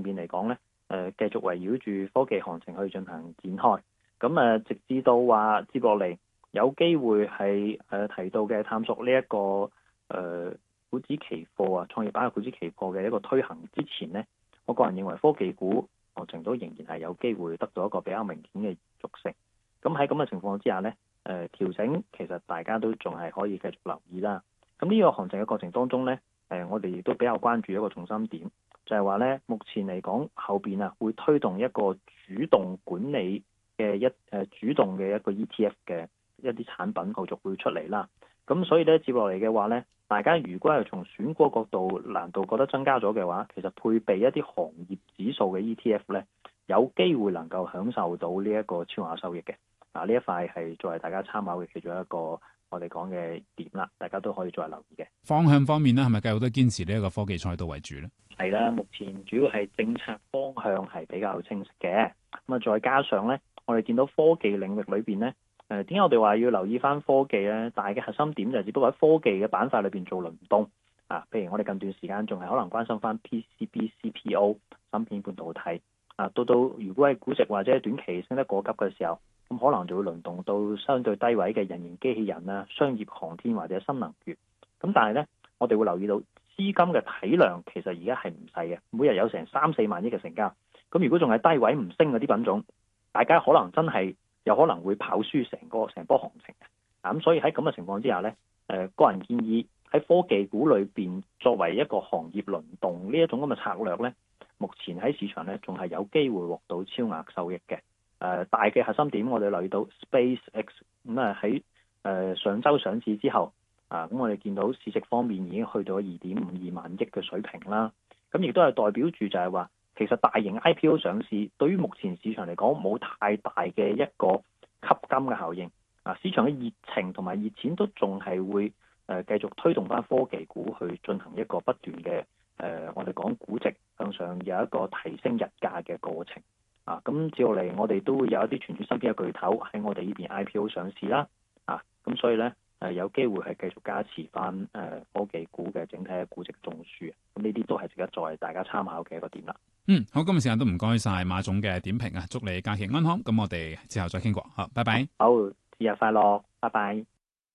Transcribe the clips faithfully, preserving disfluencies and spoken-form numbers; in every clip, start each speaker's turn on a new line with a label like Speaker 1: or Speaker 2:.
Speaker 1: 上邊嚟講咧，誒、呃、繼續圍繞住科技行情去進行展開。咁誒、呃，直至到話接落嚟有機會係誒、呃、提到嘅探索呢、這、一個誒、呃、股指期貨啊，創業板嘅股指期貨嘅一個推行之前咧，我個人認為科技股行情都仍然係有機會得到一個比較明顯嘅續升。咁喺咁嘅情況之下咧，誒、呃、調整其實大家都仲係可以繼續留意啦。咁呢個行情嘅過程當中咧，誒、呃、我哋亦都比較關注一個重心點，就係話咧，目前嚟講後邊啊會推動一個主動管理嘅一誒、呃、主動嘅一個 E T F 嘅一啲產品後續會出嚟啦。咁所以咧接落嚟嘅話咧，大家如果係從選股角度難度覺得增加咗嘅話，其實配備一啲行業指數嘅 E T F 咧，有機會能夠享受到呢一個超額收益嘅。啊，呢一塊係作為大家參考嘅其中一個我哋講嘅點啦，大家都可以再留意嘅。
Speaker 2: 方向方面咧，係咪繼續都堅持呢一個科技賽道為主咧？
Speaker 1: 係啦，目前主要係政策方向係比較清晰嘅。咁啊，再加上咧，我哋見到科技領域裏邊咧，誒點解我哋話要留意翻科技咧？大嘅核心點就係只不過喺科技嘅板塊裏邊做輪動啊。譬如我哋近段時間仲係可能關心翻 P C B、C P O、芯片半導體啊，到到如果係估值或者短期升得過急嘅時候，咁可能就會輪動到相對低位嘅人形機器人啊、商業航天或者新能源。咁但係咧，我哋會留意到資金嘅體量其實而家係唔細嘅，每日有成三四萬億嘅成交。咁如果仲係低位唔升嗰啲品種，大家可能真係有可能會跑輸成個成波行情嘅。啊，咁所以喺咁嘅情況之下咧，誒、呃、個人建議喺科技股裏邊作為一個行業輪動呢一種咁嘅策略咧，目前喺市場咧仲係有機會獲到超額收益嘅。誒、呃、大嘅核心點，我哋留意到 SpaceX 咁啊喺誒上週上市之後，啊咁我哋見到市值方面已經去到二點五二萬億嘅水平啦。咁亦都係代表住就係話，其實大型 I P O 上市對於目前市場嚟講冇太大嘅一個吸金嘅效應。啊，市場嘅熱情同埋熱錢都仲係會誒、呃、繼續推動翻科技股去進行一個不斷嘅誒、呃，我哋講估值向上有一個提升日價嘅過程。啊，咁接落嚟我哋都會有一啲傳統芯片嘅巨頭喺我哋呢邊 I P O 上市啦。啊，咁所以咧誒、呃、有機會係繼續加持翻誒、呃、科技股嘅整體嘅估值中樞。咁呢啲都係值得作為大家參考嘅一個點啦。
Speaker 2: 嗯，好，今日時間都唔該晒馬總嘅點評啊，祝你假期安康。咁我哋之後再傾過，好，拜拜。
Speaker 1: 好，節日快樂，拜拜。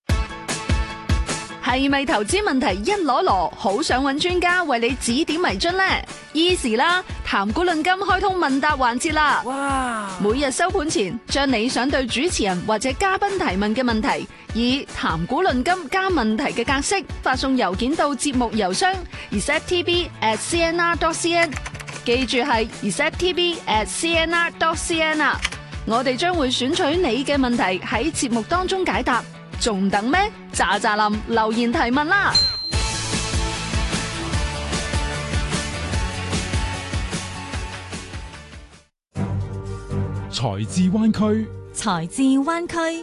Speaker 3: 係咪投資問題一籮籮，好想揾專家為你指點迷津呢？ Easy 啦，談股論金開通問答環節啦！哇！每日收盤前，將你想對主持人或者嘉賓提問嘅問題，以談股論金加問題嘅格式發送郵件到節目郵箱 e s e t t v at c n r dot c n， 記住係 e s e t t v at c n r dot c n 啊！我哋將會選取你嘅問題喺節目當中解答。仲等咩？喳喳林留言提問啦！
Speaker 2: 財智灣區，
Speaker 4: 財智灣區，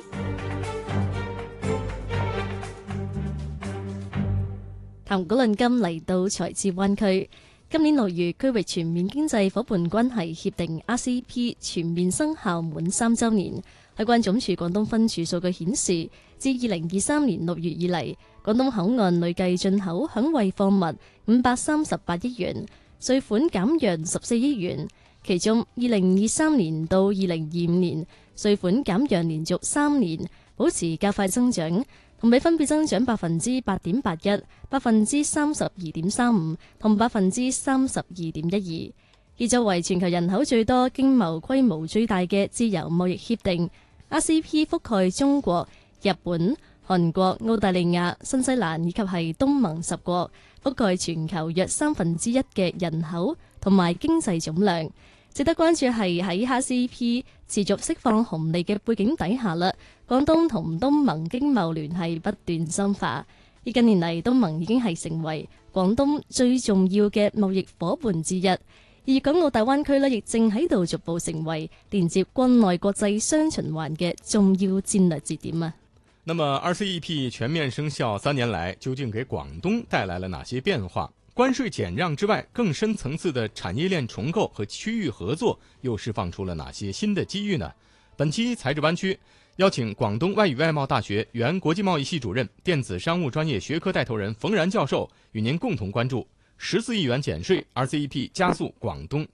Speaker 4: 談股論金嚟到財智灣區。今年六月，區域全面經濟夥伴關係協定 R C E P 全面生效滿三週年。海關總署廣東分署數據顯示，自二零二三年六月以嚟，廣東口岸累計進口響位貨物五百三十八億元，稅款減讓十四億元。其中，二零二三年到二零二五年，稅款減讓連續三年保持較快增長，同比分別增長百分之八點八一、百分之三十二點三五同百分之三十二點一二。而作為全球人口最多、經貿規模最大嘅自由貿易協定，R C E P 覆蓋中國、日本、韓國、澳大利亞、新西蘭以及係東盟十國，覆蓋全球約三分之一嘅人口同埋經濟總量。值得關注係喺 R C E P 持續釋放紅利嘅背景底下啦，廣東同東盟經貿聯繫不斷深化。而近年嚟，東盟已經係成為廣東最重要嘅貿易夥伴之一。而粵港澳大灣區呢，亦正喺度逐步成為連接國內國際雙循環嘅重要戰略節點啊。
Speaker 5: 那麼 R C E P 全面生效三年來，究竟給廣東帶來了哪些變化？關稅減讓之外，更深層次的產業鏈重構和區域合作又釋放出了哪些新的機遇呢？本期財智灣區邀請廣東外語外貿大學原國際貿易系主任、電子商務專業學科帶頭人馮然教授，與您共同關注十四億元減稅 R C E P 加速廣東